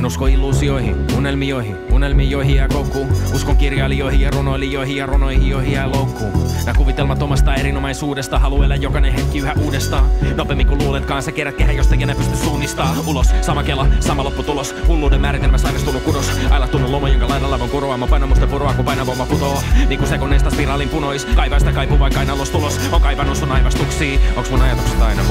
usko illuusioihin, unelmiin joihin jää koukkuun. Uskon kirjailijoihin ja runoilijoihin ja runoihin joihin jää loukkuun. Nää kuvitelmat omasta erinomaisuudesta, haluu elää jokainen hetki yhä uudestaan. Nopeammin kuin luuletkaan, sä kerät kehä josta enää pysty suunnistaa. Ulos, sama kela, sama lopputulos. Hulluuden määritelmä sairastunut kudos. Ailattunut lomo, jonka laidalla voin kuroa. Mä painan musta purua, kun painavoima putoo. Niin kuin sekoneesta spiraalin punois. Kaivaa sitä kaipuu, vaikka aina los tulos. On kaivannut sun aivastuksia. Onks mun ajatukset aina